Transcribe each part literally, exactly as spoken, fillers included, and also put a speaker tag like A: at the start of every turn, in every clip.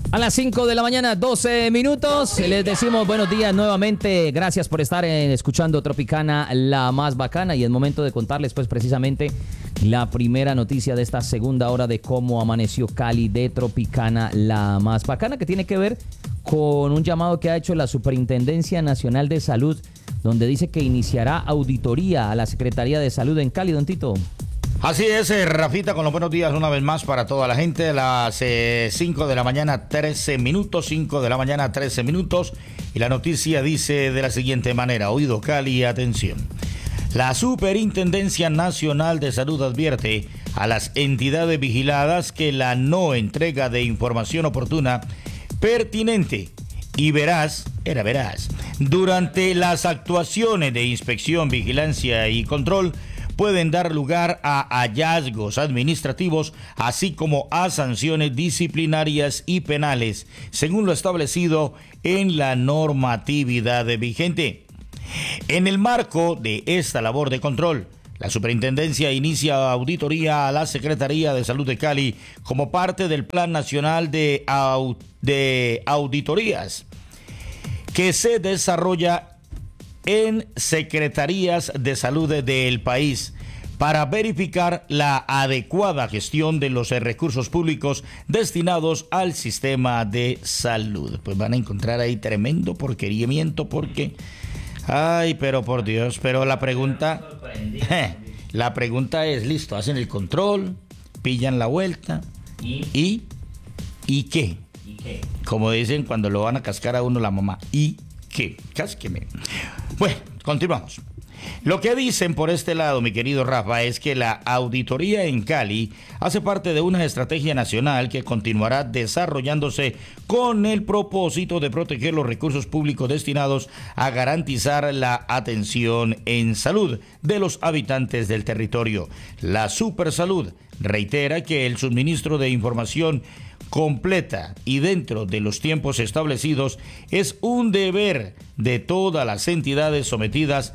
A: A las cinco de la mañana, doce minutos. Les decimos buenos días nuevamente. Gracias por estar en, escuchando Tropicana, la más bacana. Y es momento de contarles, pues, precisamente la primera noticia de esta segunda hora de cómo amaneció Cali de Tropicana, la más bacana, que tiene que ver con un llamado que ha hecho la Superintendencia Nacional de Salud, donde dice que iniciará auditoría a la Secretaría de Salud en Cali, don Tito.
B: Así es, eh, Rafita, con los buenos días una vez más para toda la gente. Las eh, cinco de la mañana, trece minutos, cinco de la mañana, trece minutos. Y la noticia dice de la siguiente manera: oído Cali, atención. La Superintendencia Nacional de Salud advierte a las entidades vigiladas que la no entrega de información oportuna, pertinente y veraz, era veraz, durante las actuaciones de inspección, vigilancia y control pueden dar lugar a hallazgos administrativos, así como a sanciones disciplinarias y penales, según lo establecido en la normatividad vigente. En el marco de esta labor de control, la Superintendencia inicia auditoría a la Secretaría de Salud de Cali como parte del Plan Nacional de, Au- de Auditorías que se desarrolla en secretarías de salud del país para verificar la adecuada gestión de los recursos públicos destinados al sistema de salud. Pues van a encontrar ahí tremendo porquerimiento porque... Ay, pero por Dios, pero la pregunta... La pregunta es, listo, hacen el control, pillan la vuelta y... ¿Y, ¿y qué? ¿Y qué? Como dicen cuando lo van a cascar a uno la mamá. ¿Y qué? Cásqueme. Bueno, continuamos. Lo que dicen por este lado, mi querido Rafa, es que la auditoría en Cali hace parte de una estrategia nacional que continuará desarrollándose con el propósito de proteger los recursos públicos destinados a garantizar la atención en salud de los habitantes del territorio. La Supersalud reitera que el suministro de información completa y dentro de los tiempos establecidos es un deber de todas las entidades sometidas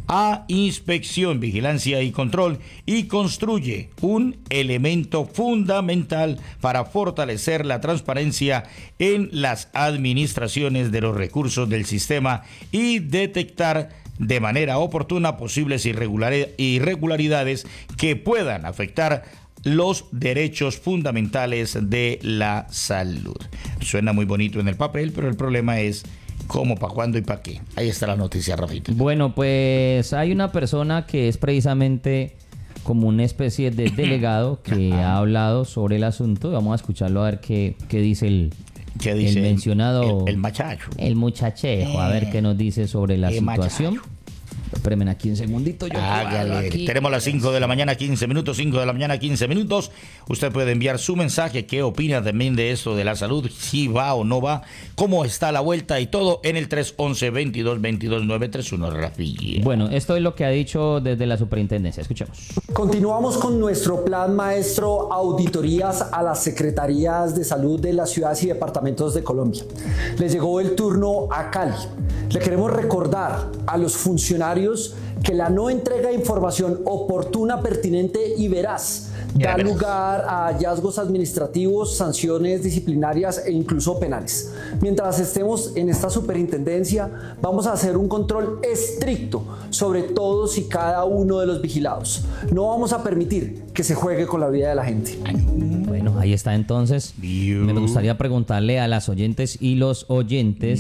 B: a inspección, vigilancia y control, y construye un elemento fundamental para fortalecer la transparencia en las administraciones de los recursos del sistema y detectar de manera oportuna posibles irregularidades que puedan afectar los derechos fundamentales de la salud. Suena muy bonito en el papel, pero el problema es cómo, para cuándo y para qué. Ahí está la noticia, Rafita.
A: Bueno, pues hay una persona que es precisamente como una especie de delegado que ha hablado sobre el asunto. Vamos a escucharlo a ver qué, qué dice el,
B: ¿Qué dice
A: el mencionado...
B: El, el machacho.
A: El muchachejo. A ver qué nos dice sobre la situación.
B: Machacho.
A: Espérenme aquí un segundito. Yo
B: Hágale. Tenemos las cinco de la mañana, quince minutos, cinco de la mañana, quince minutos. Usted puede enviar su mensaje, qué opina también de esto de la salud, si va o no va, cómo está la vuelta y todo en el tres once, veintidós, veintidós, nueve treinta y uno, Rafilla.
A: Bueno, esto es lo que ha dicho desde la superintendencia. Escuchemos.
C: Continuamos con nuestro plan maestro, auditorías a las secretarías de salud de las ciudades y departamentos de Colombia. Les llegó el turno a Cali. Le queremos recordar a los funcionarios que la no entrega de información oportuna, pertinente y veraz da lugar a hallazgos administrativos, sanciones disciplinarias e incluso penales. Mientras estemos en esta superintendencia, vamos a hacer un control estricto sobre todos y cada uno de los vigilados. No vamos a permitir que se juegue con la vida de la gente.
A: Bueno, ahí está entonces. Me gustaría preguntarle a las oyentes y los oyentes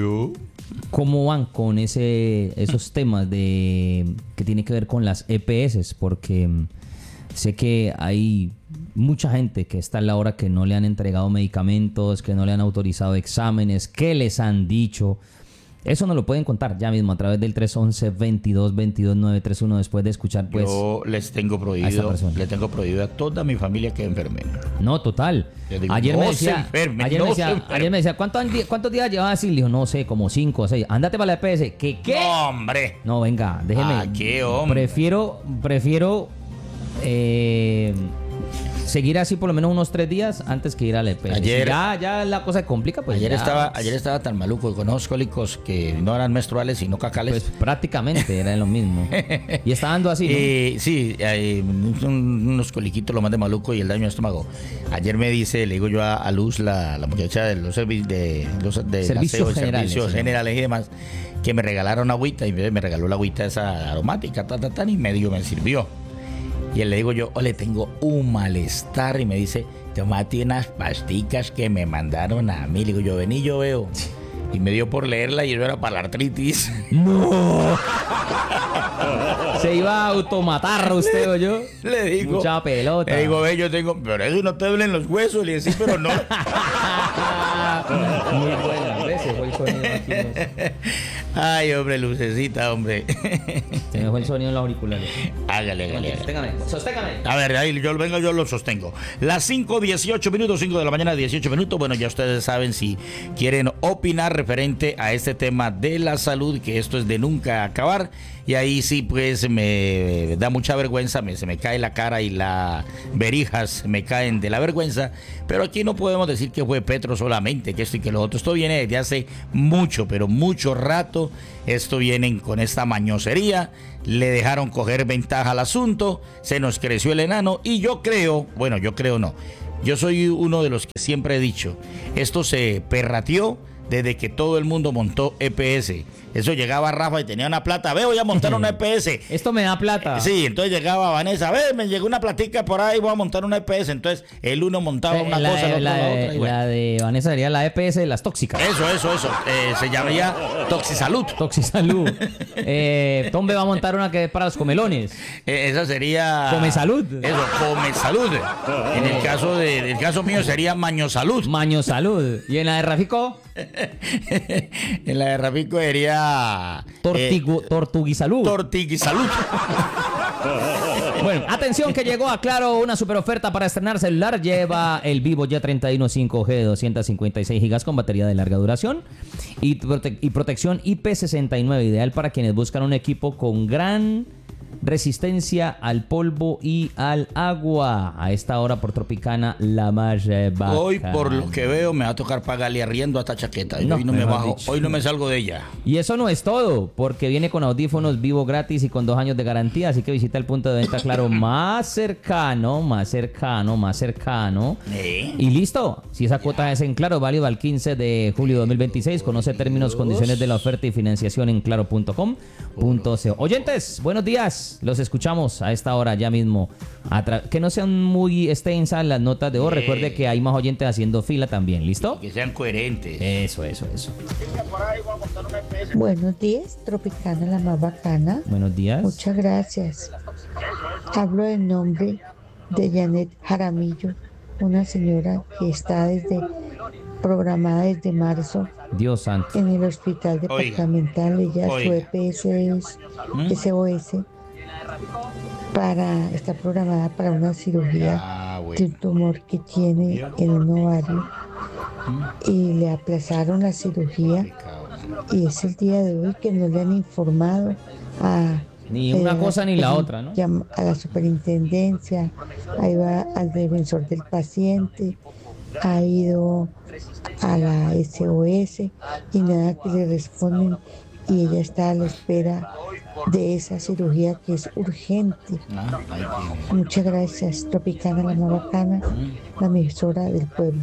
A: cómo van con ese esos temas de que tiene que ver con las E P S, porque sé que hay mucha gente que está a la hora que no le han entregado medicamentos, que no le han autorizado exámenes, que les han dicho. Eso nos lo pueden contar ya mismo a través del tres once, veintidós, veintidós, nueve treinta y uno después de escuchar, pues...
B: Yo les tengo prohibido, le tengo prohibido a toda mi familia que enferme.
A: No, total.
B: Digo,
A: ayer,
B: no
A: me decía,
B: enferme,
A: ayer,
B: no
A: me decía, ayer me decía, ¿cuántos, ¿cuántos días llevas así? Le dijo, no sé, como cinco o seis. Ándate para la E P S. ¿Qué? ¿Qué?
B: No, hombre.
A: No, venga, déjeme.
B: Ah, qué hombre.
A: Prefiero, prefiero... Eh, seguir así por lo menos unos tres días antes que ir al E P S.
B: Ayer,
A: si ya, ya la cosa se complica, pues
B: ayer
A: ya,
B: estaba ayer estaba tan maluco con unos cólicos que no eran menstruales sino cacales.
A: Pues prácticamente era lo mismo. Y estaba dando así, ¿no?
B: Eh, sí, eh, un, unos coliquitos lo más de maluco y el daño de estómago. Ayer me dice, le digo yo a, a Luz, la, la muchacha de los, servi de, los de
A: servicios
B: aseo,
A: generales,
B: servicios
A: sí.
B: generales y demás, que me regalaron agüita y me, me regaló la agüita esa aromática, ta, ta, ta, y medio me sirvió. Y le digo yo, le tengo un malestar y me dice, tomate unas pasticas que me mandaron a mí. Le digo yo, vení, yo veo. Y me dio por leerla y eso era para la artritis.
A: ¡No! Se iba a automatar usted o yo.
B: Le digo.
A: Mucha pelota.
B: Le digo, ve, yo tengo. Pero eso no te duelen los huesos. Le decía, sí, pero no.
A: Muy buena. ¿Ves? Se fue el sonido aquí. ¿No?
B: Ay, hombre, lucecita, hombre.
A: Se me fue el sonido en los auriculares.
B: Hágale, hágale.
A: Sosténgame. Sosténgame.
B: A ver, ahí yo vengo, yo lo sostengo. Las cinco dieciocho minutos, cinco de la mañana, dieciocho minutos. Bueno, ya ustedes saben si quieren opinar referente a este tema de la salud, que esto es de nunca acabar. Y ahí sí, pues me da mucha vergüenza, me, se me cae la cara y las verijas me caen de la vergüenza. Pero aquí no podemos decir que fue Petro solamente, que esto y que lo otro. Esto viene desde hace mucho, pero mucho rato. Esto viene con esta mañosería. Le dejaron coger ventaja al asunto, se nos creció el enano. Y yo creo, bueno, yo creo no. Yo soy uno de los que siempre he dicho, esto se perrateó desde que todo el mundo montó E P S. Eso llegaba Rafa y tenía una plata. Ve, voy a montar una E P S.
A: Esto me da plata.
B: Sí, entonces llegaba Vanessa. Ve, me llegó una platica por ahí, voy a montar una E P S. Entonces el uno montaba una
A: la,
B: cosa, el otro
A: la,
B: la otra. Y bueno.
A: La de Vanessa sería la E P S de las tóxicas.
B: Eso, eso, eso. Eh, se llamaría Toxisalud.
A: Toxisalud. eh, Tombe va a montar una que es para los comelones.
B: Eh, esa sería...
A: Comesalud.
B: Eso, Comesalud. En el caso de, el caso mío sería Mañosalud.
A: Mañosalud. ¿Y en la de Rafico?
B: En la de Rafico sería...
A: Tortigu, eh, Tortuguisalud.
B: Tortiguisalud.
A: Bueno, atención que llegó a Claro una super oferta para estrenar celular. Lleva el Vivo Y treinta y uno cinco G de doscientos cincuenta y seis gigas con batería de larga duración y, prote y protección I P sesenta y nueve, ideal para quienes buscan un equipo con gran resistencia al polvo y al agua. A esta hora por Tropicana, la más eh, baja.
B: Hoy, por lo que veo, me va a tocar pagarle arriendo a esta chaqueta.
A: No,
B: hoy no me bajo,
A: dicho.
B: hoy no me salgo de ella.
A: Y eso no es todo, porque viene con audífonos Vivo gratis y con dos años de garantía. Así que visita el punto de venta Claro más cercano, más cercano, más cercano.
B: ¿Eh?
A: Y listo. Si esa cuota es en Claro, válido al quince de julio de dos mil veintiséis. Conoce términos, condiciones de la oferta y financiación en claro punto com punto co. Oyentes, buenos días. Los escuchamos a esta hora ya mismo. Que no sean muy extensas las notas de voz.
B: Sí.
A: Recuerde que hay más oyentes haciendo fila también. ¿Listo?
B: Que sean coherentes.
A: Eso, eso, eso.
D: Buenos días, Tropicana, la más bacana.
A: Buenos días.
D: Muchas gracias. Hablo en nombre de Janet Jaramillo, una señora que está desde programada desde marzo
A: Dios santo.
D: en el hospital departamental. Ella su E P S es
B: ¿Mm?
D: S O S para, está programada para una cirugía
B: Ah,
D: de
B: bueno.
D: un tumor que tiene en un ovario y le aplazaron la cirugía y es el día de hoy que no le han informado a
A: Ni una
D: eh,
A: cosa ni la
D: pues,
A: otra, ¿no?
D: llama a la superintendencia, ahí va al defensor del paciente, ha ido a la S O S y nada que le responden y ella está a la espera de esa cirugía que es urgente.
B: Ah, ahí tiene.
D: Muchas gracias, Tropicana, la más bacana, la emisora del pueblo.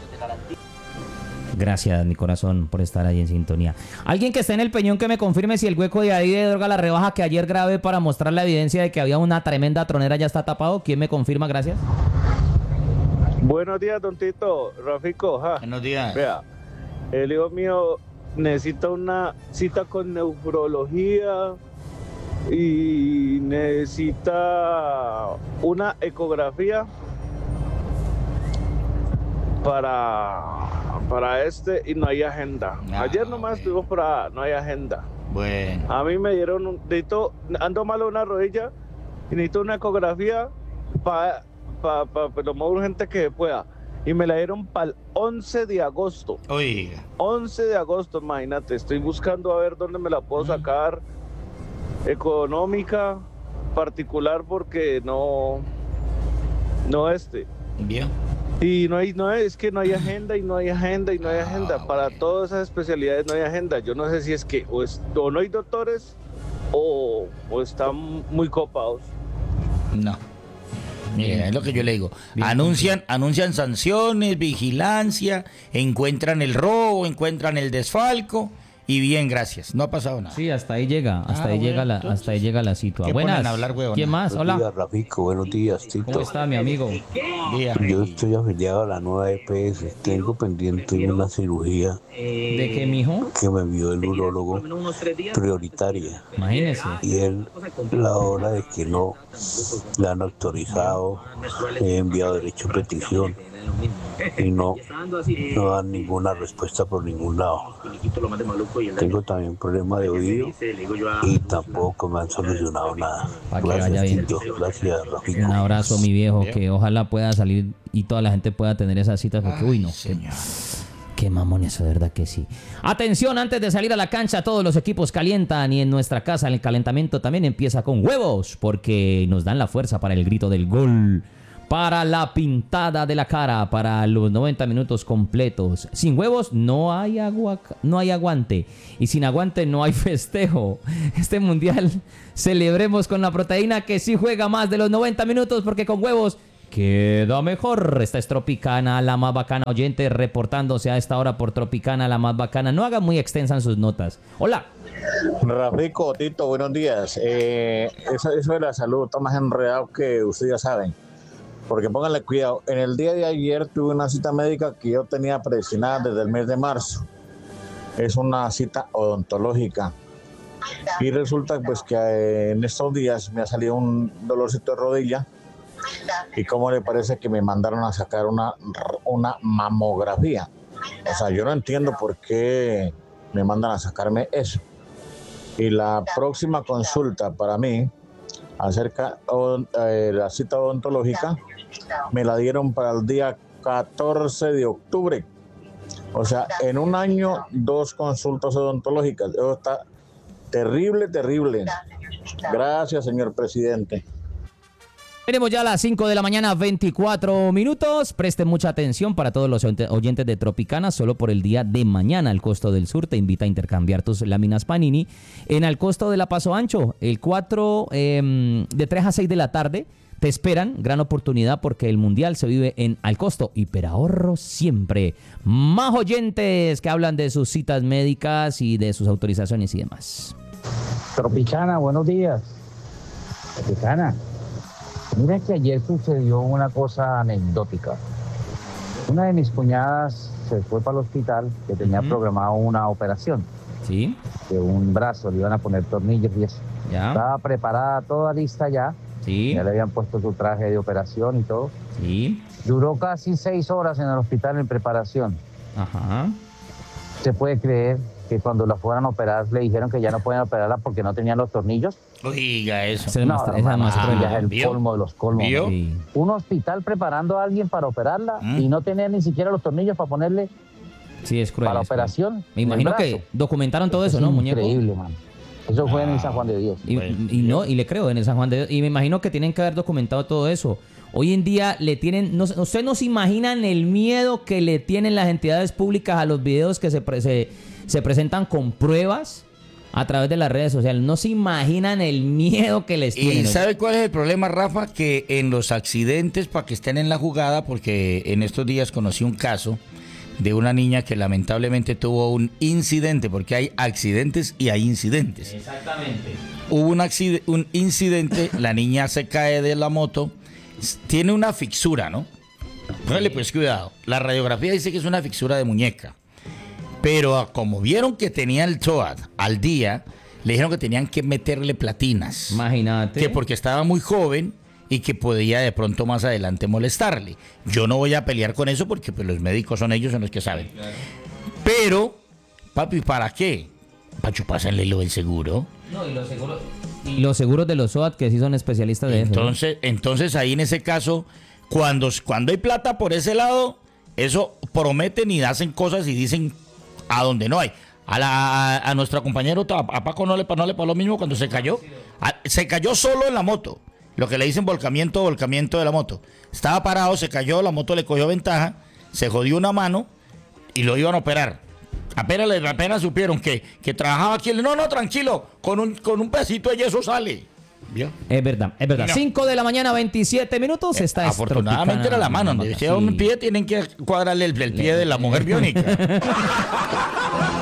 A: Gracias, mi corazón, por estar ahí en sintonía. Alguien que esté en el Peñón que me confirme si el hueco de ahí de Droga La Rebaja que ayer grabé para mostrar la evidencia de que había una tremenda tronera ya está tapado. ¿Quién me confirma? Gracias.
E: Buenos días, don Tito. Rafico, ja.
B: Buenos días.
E: Vea, el hijo mío necesita una cita con neurología y necesita una ecografía para, para este y no hay agenda.
B: Ah,
E: Ayer nomás
B: ok.
E: estuvimos por ahí, no hay agenda.
B: Bueno.
E: A mí me dieron un, necesito, ando malo una rodilla y necesito una ecografía para pa, pa, pa, lo más urgente que pueda. Y me la dieron para el once de agosto.
B: Oiga.
E: once de agosto, imagínate. Estoy buscando a ver dónde me la puedo sacar. Económica, particular, porque no, no este.
B: Bien.
E: Y no hay, no es que no hay agenda y no hay agenda y no hay agenda.
B: Ah,
E: Para
B: bueno.
E: todas esas especialidades no hay agenda. Yo no sé si es que o, es, o no hay doctores o, o están muy copados.
B: No. Mira, es lo que yo le digo. Anuncian, anuncian sanciones, vigilancia, encuentran el robo, encuentran el desfalco y bien, gracias. No ha pasado nada.
A: Sí, hasta ahí llega, hasta
B: Ah,
A: ahí
B: bueno,
A: llega la,
B: entonces,
A: hasta ahí llega la situación.
B: ¿qué
A: Buenas.
B: ponen a hablar, huevona?
A: ¿Quién más?
F: Buenos días,
A: Hola.
F: Rafico. Buenos días, Tito.
A: ¿Cómo está, mi amigo?
B: Día.
F: Yo estoy afiliado a la nueva E P S. Tengo pendiente una cirugía
A: ¿De qué, mijo?
F: que me envió el urólogo prioritaria.
A: Imagínese.
F: Y él, la hora de que no la han autorizado, he enviado derecho a petición y no, no dan ninguna respuesta por ningún lado. Tengo también problema de oído y tampoco me han solucionado nada.
A: Pa' que vaya bien.
F: Tito. Gracias, Rafico.
A: Un abrazo, mi viejo, que ojalá pueda salir y toda la gente pueda tener esas citas, porque, uy, no.
B: Ay, señor.
A: Qué mamón eso, de verdad que sí. Atención, antes de salir a la cancha, todos los equipos calientan y en nuestra casa el calentamiento también empieza con huevos, porque nos dan la fuerza para el grito del gol, para la pintada de la cara, para los noventa minutos completos. Sin huevos no hay agua, no hay aguante, y sin aguante no hay festejo. Este mundial celebremos con la proteína que sí juega más de los noventa minutos, porque con huevos queda mejor. Esta es Tropicana, la más bacana. Oyente reportándose a esta hora por Tropicana, la más bacana. No haga muy extensas sus notas. Hola.
G: Rafico, Tito, buenos días. Eh, eso, eso de la salud está más enredado que ustedes ya saben. Porque pónganle cuidado. En el día de ayer tuve una cita médica que yo tenía predestinada desde el mes de marzo. Es una cita odontológica. Y resulta pues que eh, en estos días me ha salido un dolorcito de rodilla. ¿Y cómo le parece que me mandaron a sacar una, una mamografía? O sea, yo no entiendo por qué me mandan a sacarme eso. Y la próxima consulta para mí, acerca de eh, la cita odontológica, me la dieron para el día catorce de octubre. O sea, en un año, dos consultas odontológicas. Eso está terrible, terrible. Gracias, señor presidente.
A: Tenemos ya las cinco de la mañana, veinticuatro minutos. Presten mucha atención para todos los oyentes de Tropicana. Solo por el día de mañana, Al Costo del Sur te invita a intercambiar tus láminas Panini en Al Costo de la Paso Ancho. El cuatro eh, de tres a seis de la tarde te esperan. Gran oportunidad porque el Mundial se vive en Al Costo. Hiperahorro siempre. Más oyentes que hablan de sus citas médicas y de sus autorizaciones y demás.
H: Tropicana, buenos días. Tropicana. Mira que ayer sucedió una cosa anecdótica. Una de mis cuñadas se fue para el hospital que tenía uh-huh. programado una operación.
A: Sí.
H: De un brazo, le iban a poner tornillos y eso.
A: Ya.
H: Estaba preparada, toda lista ya.
A: Sí.
H: Ya le habían puesto su traje de operación y todo.
A: Sí.
H: Duró casi seis horas en el hospital en preparación.
A: Ajá.
H: ¿Se puede creer que cuando la fueran a operar le dijeron que ya no pueden operarla porque no tenían los tornillos?
B: Oiga, eso.
A: Esa es más,
H: no,
A: esa más
H: ah,
A: cruel.
H: ya es el
B: ¿Vio?
H: colmo de los colmos.
A: Sí.
H: Un hospital preparando a alguien para operarla
B: ¿Mm?
H: y no tener ni siquiera los tornillos para ponerle
A: Sí, es cruel.
H: para la
A: es cruel.
H: operación.
A: Me imagino
H: en el
A: que
H: brazo.
A: documentaron todo eso,
H: Es
A: ¿no, muñeco?
H: Increíble, man. Eso fue en el San Juan de Dios.
A: Y, y no, y le creo en el San Juan de Dios. Y me imagino que tienen que haber documentado todo eso. Hoy en día le tienen, no, ustedes no se imaginan el miedo que le tienen las entidades públicas a los videos que se, pre, se, se presentan con pruebas a través de las redes sociales. No se imaginan el miedo que les tienen.
B: ¿Y sabe cuál es el problema, Rafa? Que en los accidentes, para que estén en la jugada, porque en estos días conocí un caso de una niña que lamentablemente tuvo un incidente, porque hay accidentes y hay incidentes.
A: Exactamente.
B: Hubo un, accidente, un incidente, la niña se cae de la moto, tiene una fixura, ¿no? Póngale pues cuidado. La radiografía dice que es una fixura de muñeca. Pero como vieron que tenía el T O A D al día, le dijeron que tenían que meterle platinas.
A: Imagínate.
B: Que porque estaba muy joven y que podía de pronto más adelante molestarle. Yo no voy a pelear con eso porque pues, los médicos son ellos en los que saben. Claro. Pero, papi, ¿para qué? Para chuparse lo del seguro.
A: No, y los seguros, y los seguros de los S O A T que sí son especialistas de
B: entonces,
A: eso. ¿No?
B: Entonces ahí en ese caso, cuando, cuando hay plata por ese lado, eso prometen y hacen cosas y dicen a donde no hay. A, la, a, a nuestro compañero, a Paco no le, no le pasó lo mismo cuando se cayó. A, se cayó solo en la moto. lo que le dicen volcamiento, volcamiento de la moto. Estaba parado, se cayó, la moto le cogió ventaja, se jodió una mano y lo iban a operar. Apenas, le- apenas supieron que, que trabajaba aquí. No, no, tranquilo, con un, con un pedacito de yeso sale. ¿Vio?
A: Es verdad, es verdad.
B: No.
A: cinco de la mañana, veintisiete minutos. Está
B: Afortunadamente era la mano. Donde sea un pie, tienen que cuadrarle el, el pie de la mujer biónica.